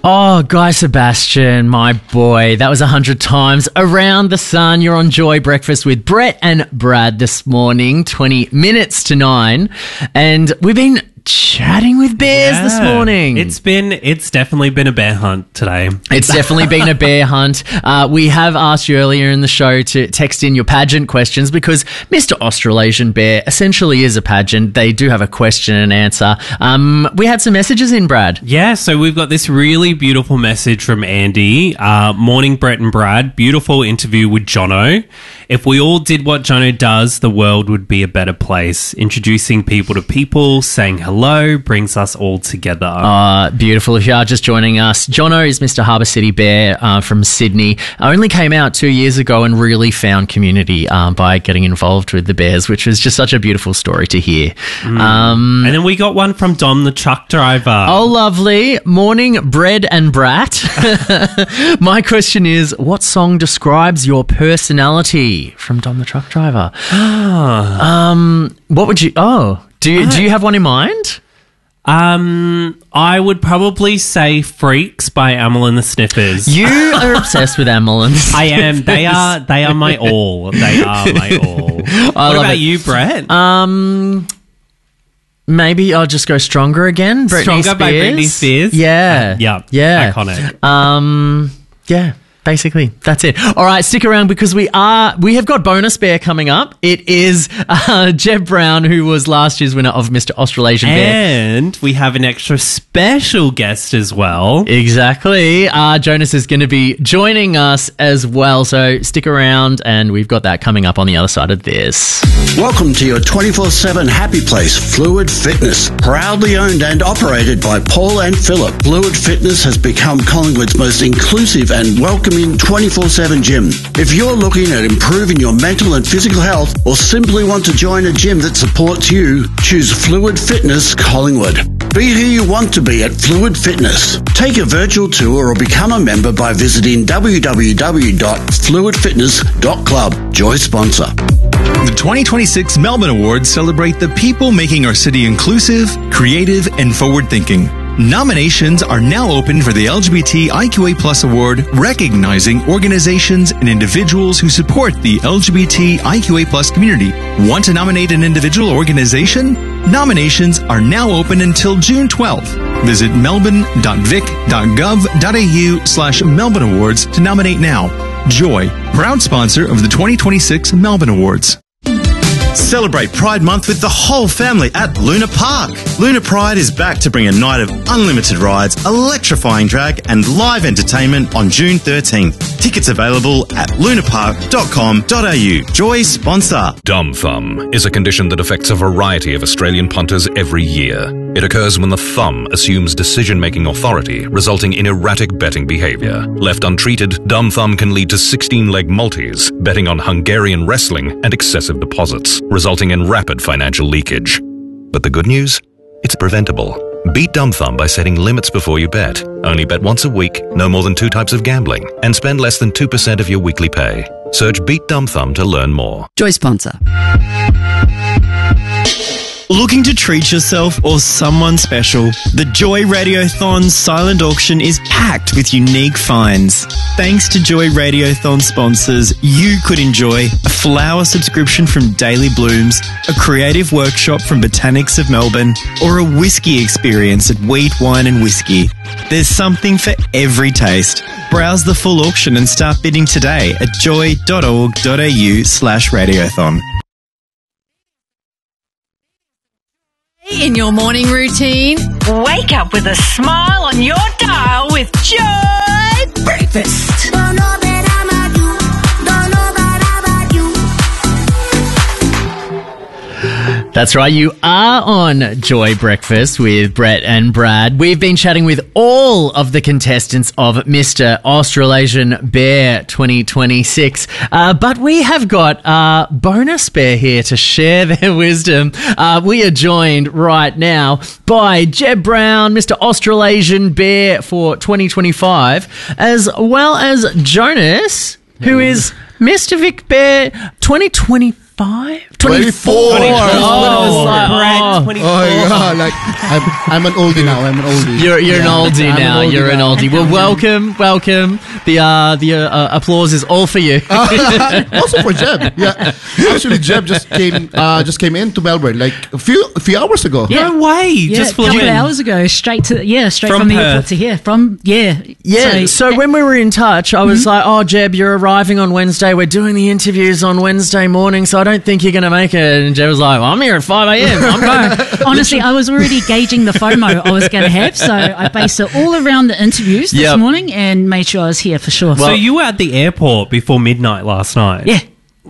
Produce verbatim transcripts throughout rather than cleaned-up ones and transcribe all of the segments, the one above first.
Oh, Guy Sebastian, my boy. That was a hundred times around the sun. You're on Joy Breakfast with Brett and Brad this morning, twenty minutes to nine. And we've been chatting with bears Yeah. this morning. It's been, it's definitely been a bear hunt today. It's definitely been a bear hunt. Uh, we have asked you earlier in the show to text in your pageant questions because Mister Australasian Bear essentially is a pageant. They do have a question and answer. Um, we had some messages in, Brad. Yeah, so we've got this really beautiful message from Andy. Uh, morning, Brett and Brad. Beautiful interview with Jono. If we all did what Jono does, the world would be a better place. Introducing people to people, saying hello, brings us all together. Uh, beautiful. If you are just joining us, Jono is Mister Harbour City Bear uh, from Sydney. Only came out two years ago and really found community um, by getting involved with the bears, which was just such a beautiful story to hear. Mm. Um, and then we got one from Dom the truck driver. Oh, lovely. Morning, Bread and Brat. My question is, what song describes your personality? From Dom the truck driver. um, what would you... Oh, do you, do you have one in mind? Um, I would probably say Freaks by Amyl and the Sniffers. You are obsessed with Amyl and the Sniffers. I am. They are They are my all. They are my all. What about it. you, Brett? Um... Maybe I'll just go Stronger again. Britney Stronger Spears. by Britney Spears? Yeah. Uh, yeah. Yeah. Iconic. Um, yeah. Basically, that's it. All right, stick around because we are we have got bonus bear coming up. It is uh, Jeb Brown, who was last year's winner of Mister Australasian Bear. And we have an extra special guest as well. Exactly. Uh, Jonas is going to be joining us as well, so stick around, and we've got that coming up on the other side of this. Welcome to your twenty-four seven happy place, Fluid Fitness. Proudly owned and operated by Paul and Philip, Fluid Fitness has become Collingwood's most inclusive and welcoming twenty-four seven gym. If you're looking at improving your mental and physical health or simply want to join a gym that supports you, choose Fluid Fitness Collingwood. Be who you want to be at Fluid Fitness. Take a virtual tour or become a member by visiting w w w dot fluid fitness dot club. Joy sponsor. The twenty twenty-six Melbourne Awards celebrate the people making our city inclusive, creative, and forward-thinking. Nominations are now open for the L G B T I Q A plus Award, recognizing organizations and individuals who support the L G B T I Q A plus community. Want to nominate an individual or organization? Nominations are now open until June twelfth. Visit melbourne dot vic dot gov dot a u slash Melbourne Awards to nominate now. Joy, proud sponsor of the twenty twenty-six Melbourne Awards. Celebrate Pride Month with the whole family at Luna Park. Luna Pride is back to bring a night of unlimited rides, electrifying drag and live entertainment on June thirteenth. Tickets available at luna park dot com dot a u. Joy sponsor. Dumb thumb is a condition that affects a variety of Australian punters every year. It occurs when the thumb assumes decision-making authority, resulting in erratic betting behaviour. Left untreated, dumb thumb can lead to sixteen-leg multis, betting on Hungarian wrestling and excessive deposits, resulting in rapid financial leakage. But the good news? It's preventable. Beat dumb thumb by setting limits before you bet. Only bet once a week, no more than two types of gambling, and spend less than two percent of your weekly pay. Search Beat Dumb Thumb to learn more. Joy sponsor. Looking to treat yourself or someone special? The Joy Radiothon silent auction is packed with unique finds. Thanks to Joy Radiothon sponsors, you could enjoy a flower subscription from Daily Blooms, a creative workshop from Botanics of Melbourne, or a whiskey experience at Wheat, Wine and Whiskey. There's something for every taste. Browse the full auction and start bidding today at joy dot org dot a u slash radiothon. In your morning routine, wake up with a smile on your dial with Joy Breakfast. Don't know that I'm a you. Don't know that I'm a you. That's right, you are on Joy Breakfast with Brett and Brad. We've been chatting with all of the contestants of Mister Australasian Bear twenty twenty-six, uh, but we have got a bonus bear here to share their wisdom. Uh, we are joined right now by Jeb Brown, Mister Australasian Bear for twenty twenty-five, as well as Jonas, who is Mister Vic Bear twenty twenty-four. twenty-five? twenty-four. Oh, Oh, like, Brad, oh. twenty-four. Oh, yeah, like I'm, I'm an oldie now. I'm an oldie. You're you're an Yeah, oldie I'm now. oldie You're an now. oldie. Well, welcome, welcome. The uh, the uh, uh, applause is all for you. Also for Jeb. Yeah, actually, Jeb just came uh, just came into Melbourne like a few a few hours ago. No way. Yeah, Just a flew couple of in. hours ago, straight to yeah, straight From from, the Perth. airport to here. From yeah, Yeah, so, when we were in touch, I was Mm-hmm. like, oh, Jeb, you're arriving on Wednesday. We're doing the interviews on Wednesday morning, so I don't think you're going to make it. And Jeb was like, well, I'm here at five a.m. I'm going. honestly, I was already gauging the FOMO I was going to have, so I based it all around the interviews this Yep. morning and made sure I was here for sure. So you were at the airport before midnight last night? yeah.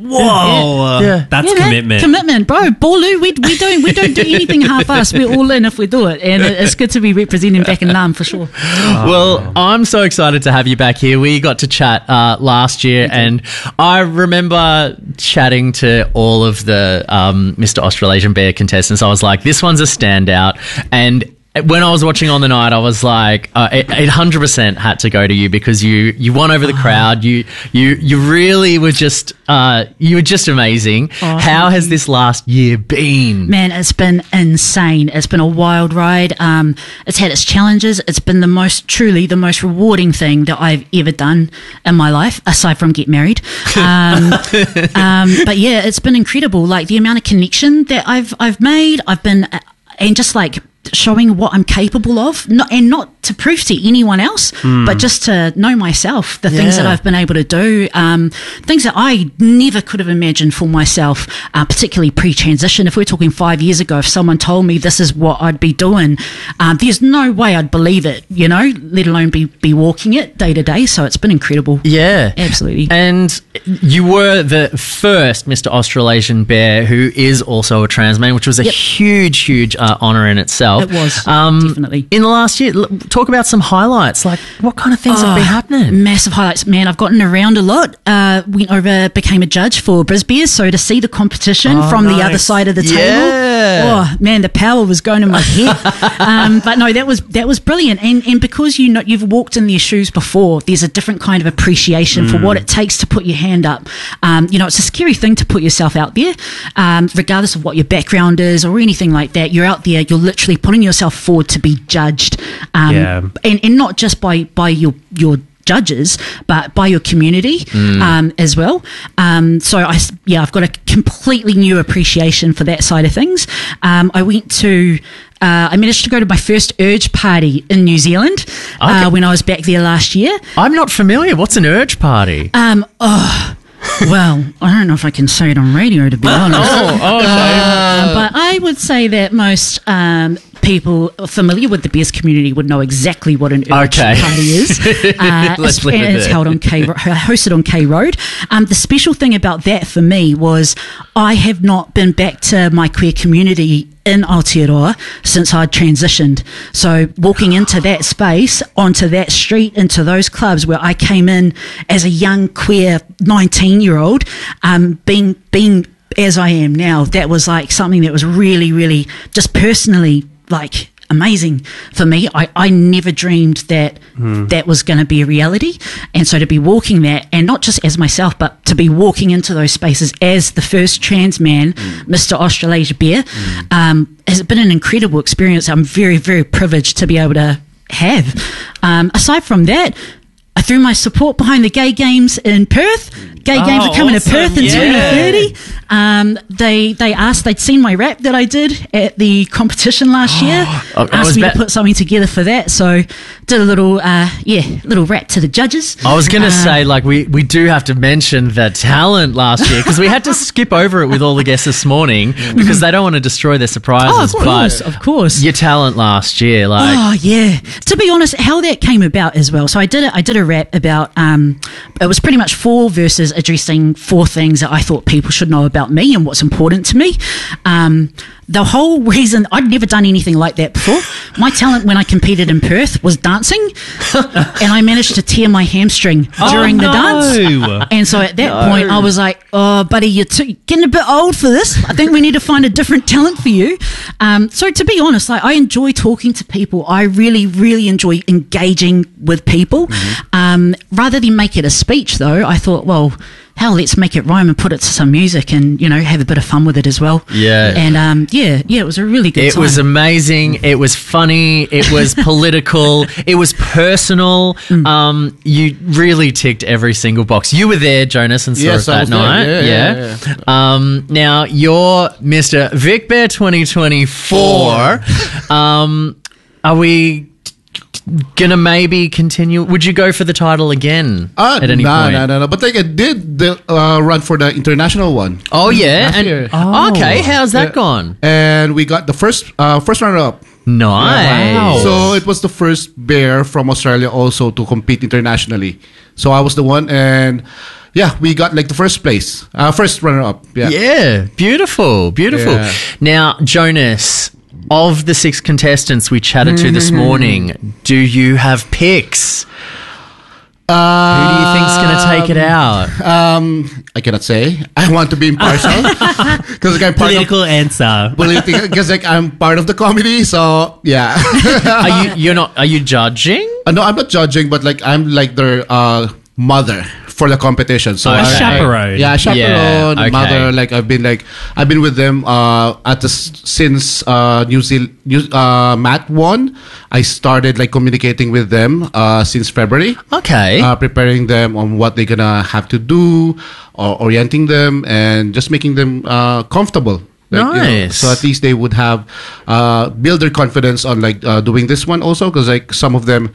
Whoa. Yeah. That's Yeah, man, commitment. commitment, bro. Baloo, we we don't we don't do anything half-assed. We're all in if we do it, and it- it's good to be representing back in Nam for sure. Well, I'm so excited to have you back here. We got to chat uh, last year, and I remember chatting to all of the um, Mister Australasian Bear contestants. I was like, this one's a standout. And when I was watching on the night, I was like, uh, it, it one hundred percent had to go to you because you, you won over the crowd. You you you really were just uh, you were just amazing. Oh, How thank has this last year been? Man, it's been insane. It's been a wild ride. Um, it's had its challenges. It's been the most, truly, the most rewarding thing that I've ever done in my life, aside from get married. Um, um, but yeah, it's been incredible. Like the amount of connection that I've I've made. I've been, uh, and just like showing what I'm capable of, not, and not to prove to anyone else, but just to know myself, the things Yeah. that I've been able to do, um, things that I never could have imagined for myself, uh, particularly pre-transition. If we're talking five years ago, if someone told me this is what I'd be doing, um, there's no way I'd believe it, you know, let alone be, be walking it day to day. So it's been incredible. Yeah. Absolutely. And you were the first Mister Australasian Bear who is also a trans man, which was a Yep. huge, huge uh, honour in itself. It was, Um, definitely. In the last year, l- talk about some highlights. Like, what kind of things have been Oh, happening? Massive highlights, man. I've gotten around a lot. Uh, went over, became a judge for Brisbears, so to see the competition Oh, from the nice. other side of the Yeah. table, oh man, the power was going in my head. um, but no, that was that was brilliant. And and because you know you've walked in their shoes before, there's a different kind of appreciation for what it takes to put your hand up. Um, you know, it's a scary thing to put yourself out there, um, regardless of what your background is or anything like that. You're out there, you're literally putting yourself forward to be judged, um, Yeah. and and not just by by your your judges, but by your community um, as well. Um, so I, s- yeah, I've got a completely new appreciation for that side of things. Um, I went to, uh, I managed to go to my first Urge party in New Zealand Okay. uh, when I was back there last year. I'm not familiar. What's an urge party? Um, oh, well, I don't know if I can say it on radio, to be honest. oh, oh, okay. Um, but I would say that most um, people familiar with the Bears community would know exactly what an Urge Okay. party is. Uh, Let's it's, leave it and it's there. held on K, hosted on K Road. Um, the special thing about that for me was I have not been back to my queer community in Aotearoa since I'd transitioned. So walking into that space, onto that street, into those clubs where I came in as a young queer nineteen-year-old, um, being being as I am now, that was like something that was really, really just personally like amazing for me. I, I never dreamed that that was going to be a reality. And so to be walking that, and not just as myself, but to be walking into those spaces as the first trans man, Mister Australasia Bear, um, has been an incredible experience. I'm very, very privileged to be able to have. Um, aside from that, I threw my support behind the Gay Games in Perth. Gay Games Oh, are coming awesome. to Perth in Yeah. twenty thirty. Um, they they asked, they'd seen my rap that I did at the competition last year. I- I was asked me about- to put something together for that. So did a little, uh, yeah, little rap to the judges. I was going to Uh, say, like, we, we do have to mention the talent last year because we had to skip over it with all the guests this morning because they don't want to destroy their surprises. Oh, of course, but of course. your talent last year, like, Oh yeah. To be honest, how that came about as well. So I did a, I did a rap about um, it was pretty much four verses addressing four things that I thought people should know about me and what's important to me. Um, the whole reason I'd never done anything like that before. My talent when I competed in Perth was dancing, and I managed to tear my hamstring during the no. dance. And so at that point, I was like, "Oh, buddy, you're too, getting a bit old for this. I think we need to find a different talent for you." Um, so to be honest, like I enjoy talking to people. I really, really enjoy engaging with people. Um, rather than make it a speech, though, I thought, well, hell, let's make it rhyme and put it to some music and, you know, have a bit of fun with it as well. Yeah. And, um, yeah, yeah, it was a really good It time. was amazing. It was funny. It was political. It was personal. Mm. Um, you really ticked every single box. You were there, Jonas, and saw Yes, it I that was there. night. Yeah, yeah, yeah, Um, now, you're Mister Vic Bear twenty twenty-four. Um, are we gonna maybe continue? Would you go for the title again Uh, at any no, point? no, no, no. But like I did the uh, run for the international one. Oh yeah, Last and year. okay, how's that Yeah. gone? And we got the first uh, first runner up. Nice. So it was the first bear from Australia also to compete internationally. So I was the one, and yeah, we got like the first place, uh, first runner up. Yeah. Yeah, beautiful, beautiful. Yeah. Now, Jonas, of the six contestants we chatted to this morning, do you have picks? Uh, Who do you think's going to take it out? Um, I cannot say. I want to be impartial because like, I'm part Political answer. of because like I'm part of the comedy. So yeah. Are you? You're not? Are you judging? Uh, no, I'm not judging, but like I'm like their uh, mother for the competition. So Okay. I- I- Chaperone. yeah, chaperone, Yeah, okay. mother. Like I've been like I've been with them uh, at the s- since uh, New Zealand New, uh, Matt won. I started like communicating with them uh, since February. Okay. Uh, preparing them on what they're gonna have to do, or orienting them, and just making them uh, comfortable. Like, you know, Nice. so at least they would have uh, build their confidence on like uh, doing this one also, because like some of them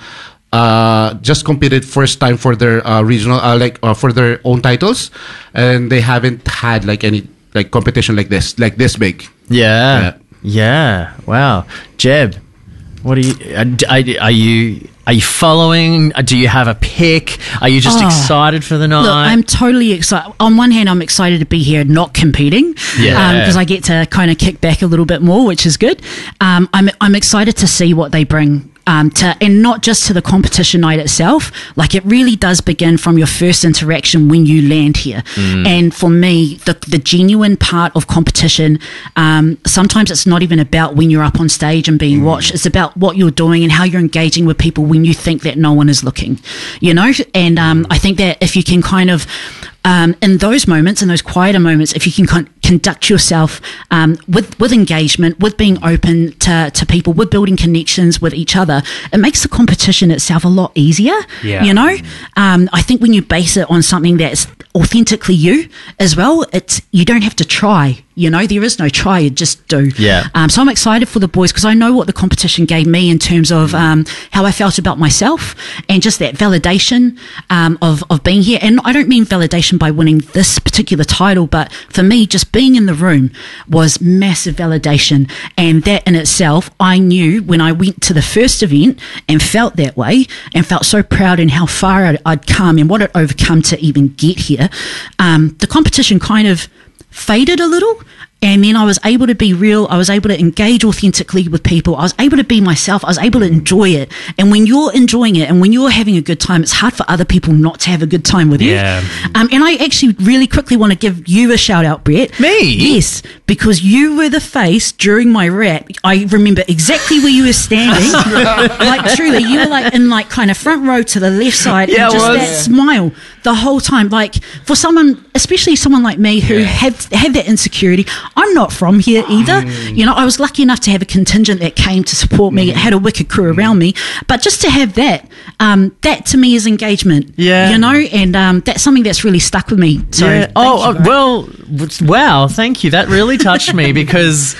uh, just competed first time for their uh, regional uh, like uh, for their own titles, and they haven't had like any like competition like this like this big. yeah. Yeah. Wow. Jeb, what are you? uh, d- Are, are you? Are you following? Uh, Do you have a pick? Are you just Oh. excited for the night? Look, I'm totally excited. On one hand, I'm excited to be here, not competing, Yeah. because I get to kind of kick back a little bit more, which is good. Um, I'm I'm excited to see what they bring. Um, to and not just to the competition night itself, like it really does begin from your first interaction when you land here. And for me, the the genuine part of competition, um, sometimes it's not even about when you're up on stage and being watched. It's about what you're doing and how you're engaging with people when you think that no one is looking, you know. And um, I think that if you can kind of um, in those moments, in those quieter moments, if you can con- conduct yourself um, with with engagement, with being open to, to people, with building connections with each other, it makes the competition itself a lot easier. Yeah. You know, um, I think when you base it on something that's authentically you as well, it's you don't have to try. You know, there is no try, you just do. Yeah. Um, so I'm excited for the boys because I know what the competition gave me in terms of um, how I felt about myself and just that validation um, of, of being here. And I don't mean validation by winning this particular title, but for me, just being in the room was massive validation. And that in itself, I knew when I went to the first event and felt that way and felt so proud in how far I'd, I'd come and what I'd overcome to even get here, um, the competition kind of faded a little, and then I was able to be real. I was able to engage authentically with people. I was able to be myself. I was able to enjoy it. And when you're enjoying it and when you're having a good time, it's hard for other people not to have a good time with you. Yeah. Um, and I actually really quickly want to give you a shout out, Brett. Me? Yes, because you were the face during my rap. I remember exactly where you were standing. Like truly, you were like in like kind of front row to the left side, Yeah, and I just was. that smile the whole time. Like for someone, especially someone like me who had had that insecurity. I'm not from here either. Mm. You know, I was lucky enough to have a contingent that came to support me. It had a wicked crew around me, but just to have that, um, that to me is engagement. Yeah. you know, and um, that's something that's really stuck with me. So, Yeah. thank Oh, you, uh, bro. well, w- wow. Thank you. That really touched me because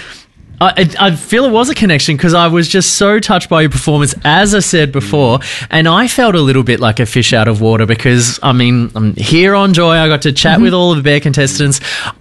I, I I feel it was a connection because I was just so touched by your performance, as I said before, and I felt a little bit like a fish out of water because, I mean, I'm here on Joy. I got to chat Mm-hmm. with all of the Bear contestants.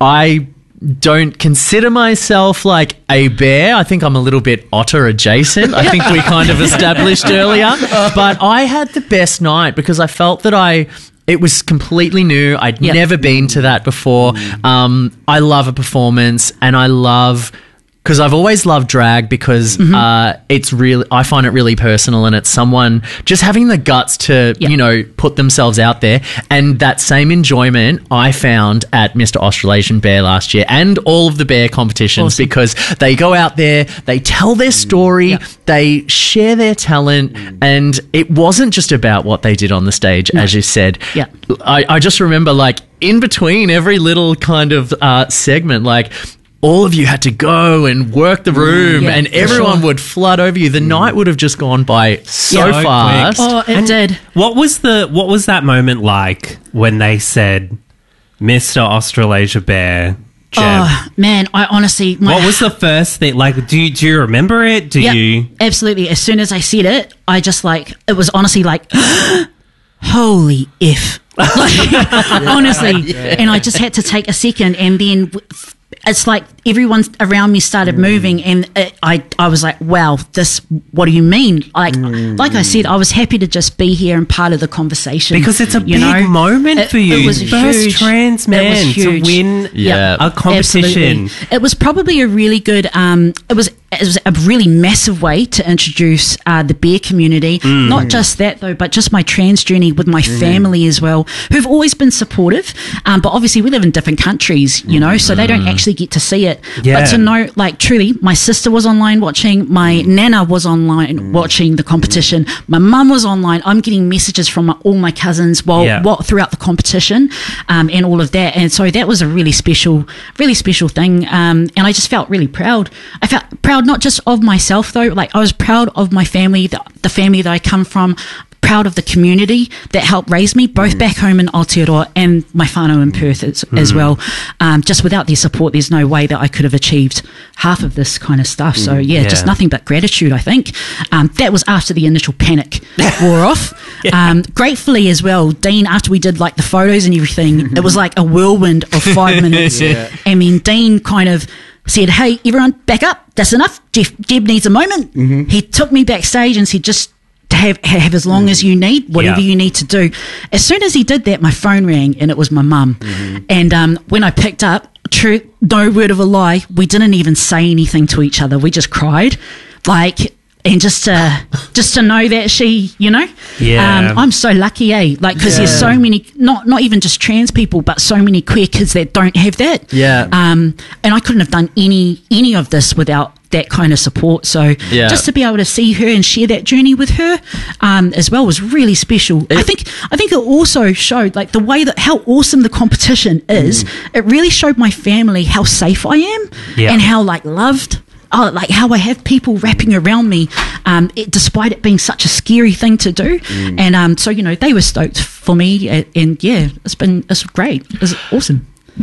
I don't consider myself like a bear. I think I'm a little bit otter adjacent. I think we kind of established earlier. But I had the best night because I felt that I... It was completely new. I'd Yep. never been to that before. Um, I love a performance and I love... Because I've always loved drag because Mm-hmm. uh, it's really, I find it really personal and it's someone just having the guts to, Yep. you know, put themselves out there. And that same enjoyment I found at Mister Australasian Bear last year and all of the bear competitions Awesome. because they go out there, they tell their story, Yep. they share their talent, and it wasn't just about what they did on the stage, as you said. Yep. I, I just remember like in between every little kind of uh, segment, like, all of you had to go and work the room, Yeah, and for everyone sure. would flood over you. The night would have just gone by so Yeah, so fast. quick. Oh, it And did. What was the what was that moment like when they said, Mister Australasia Bear, Jeb? Oh, man, I honestly... My, What was the first thing? Like, do you, do you remember it? Do Yeah, you? absolutely. As soon as I said it, I just like, it was honestly like, holy F. Like, honestly. And I just had to take a second, and then w- it's like everyone around me started moving, and it, I I was like, wow, this, what do you mean? Like, like I said, I was happy to just be here and part of the conversation. Because it's a you big know? moment It- for you. It was First huge. trans It was man to huge. win Yeah. a competition. Absolutely. It was probably a really good. Um, it was it was a really massive way to introduce uh, the bear community. Mm. Not just that though, but just my trans journey with my family as well, who've always been supportive. Um, but obviously we live in different countries, you know, so they don't actually get to see it. Yeah. But to know, like, truly, my sister was online watching, my nana was online watching the competition, my mum was online. I'm getting messages from my, all my cousins while Yeah. while throughout the competition, um, and all of that. And so that was a really special, really special thing. Um, and I just felt really proud. I felt proud not just of myself though, like I was proud of my family, the, the family that I come from, proud of the community that helped raise me, both back home in Aotearoa and my whānau in Perth as, as well. Um, just without their support, there's no way that I could have achieved half of this kind of stuff. So yeah, Yeah. just nothing but gratitude, I think. Um, that was after the initial panic wore off. Um, gratefully as well, Dean, after we did like the photos and everything, it was like a whirlwind of five minutes. And then Dean kind of said, hey, everyone, back up. That's enough. Jeff, Jeb needs a moment. He took me backstage and said, just have have as long as you need, whatever Yeah. you need to do. As soon as he did that, my phone rang, and it was my mum. And um, when I picked up, true, no word of a lie, we didn't even say anything to each other. We just cried, like, and just to just to know that she, you know, Yeah. um, I'm so lucky, eh? Like, because there's so many, not not even just trans people, but so many queer kids that don't have that. Yeah. Um, and I couldn't have done any any of this without that kind of support. So Yeah. just to be able to see her and share that journey with her um, as well was really special. I think I think it also showed like the way that how awesome the competition is. It really showed my family how safe I am Yeah. and how like loved. Oh, like how I have people wrapping around me, um, it, despite it being such a scary thing to do, and um, so you know they were stoked for me, and, and yeah, it's been it's great, it's awesome.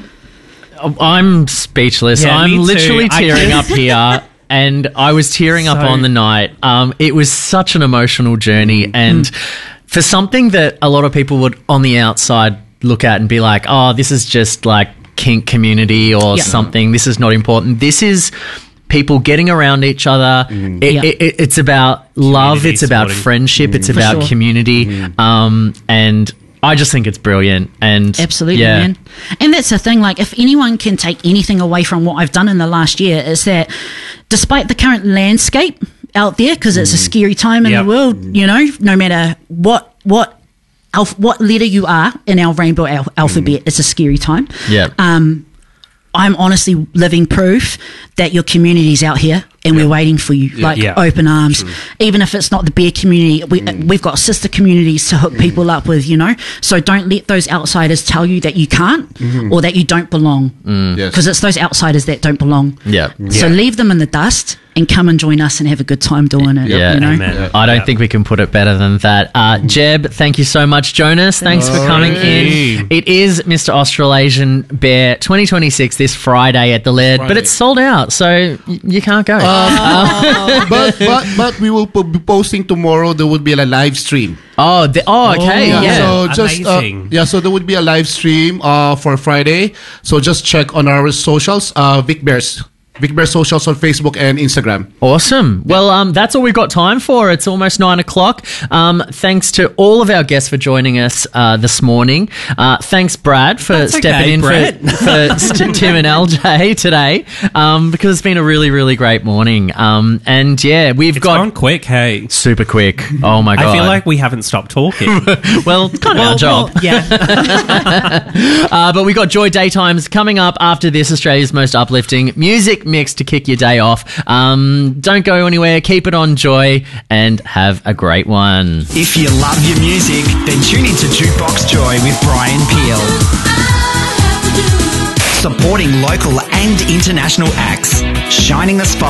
I'm speechless. Yeah, I'm me too. literally I tearing up just- here. And I was tearing up So- on the night. Um, it was such an emotional journey. And for something that a lot of people would on the outside look at and be like, oh, this is just like kink community or Yeah. something. This is not important. This is people getting around each other. It, Yeah. it, it, it's about love. Community It's about supporting. friendship. It's For about sure. community. Um, and I just think it's brilliant. And Absolutely, yeah. man. And that's the thing, like, if anyone can take anything away from what I've done in the last year, is that despite the current landscape out there, because it's a scary time in Yep. the world, you know, no matter what, what, alph- what letter you are in our rainbow al- alphabet, it's a scary time. Yeah. Um, I'm honestly living proof that your community's out here and we're waiting for you, like Yeah. open arms. Even if it's not the bear community, we, we've got sister communities to hook people up with, you know? So don't let those outsiders tell you that you can't or that you don't belong. Yes. Because it's those outsiders that don't belong. Yeah. So Yeah. leave them in the dust and come and join us and have a good time doing it. Yeah, you know? Amen. I don't Yeah. think we can put it better than that. Uh, Jeb, thank you so much. Jonas, thanks for coming in. It is Mister Australasian Bear twenty twenty-six this Friday at the Laird, but Friday. it's sold out, so y- you can't go. but but but we will po- be posting tomorrow. There would be a live stream. oh, the, oh, okay, Oh, yeah. So just uh, Amazing. yeah, so there would be a live stream uh, for Friday. So just check on our socials. Uh, Vic Bears, Vic Bears socials on Facebook and Instagram. Awesome. Well, um, that's all we've got time for. It's almost nine o'clock. Um, thanks to all of our guests for joining us uh, this morning. Uh, thanks, Brad, for That's stepping okay, in Brett. for, for St- Tim and L J today, um, because it's been a really, really great morning. Um, and yeah, we've It's got gone quick, hey. super quick. Oh my god! I feel like we haven't stopped talking. well, it's kind of our job. Well, yeah. Uh, but we got Joy Daytimes coming up after this, Australia's most uplifting music mix to kick your day off. Um, don't go anywhere. Keep it on Joy and have a great one. If you love your music, then tune into Jukebox Joy with Brian Peel. supporting local and international acts, shining the spotlight